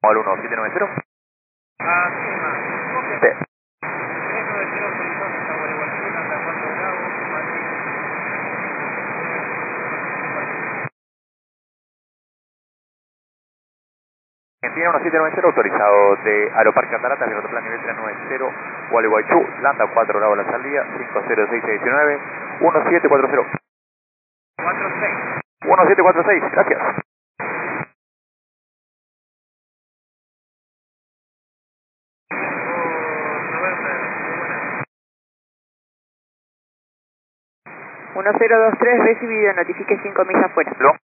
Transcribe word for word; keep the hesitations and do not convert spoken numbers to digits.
Al uno siete nueve cero. Ah, sí, más. Sí. tres nueve cero Horizonte, está Gualeguaychú, Landa cuatro Bravo, Madrid. Tiene uno siete nueve cero autorizado de Aeroparque Andaratas, Aeroplan nivel tres nueve cero, Gualeguaychú, Landa cuatro Bravo la salida, cinco cero seis seis nueve, uno siete cuatro cero. cuatro seis. uno siete cuatro seis, gracias. uno cero dos tres recibido, notifique cinco millas afuera. ¿Lo?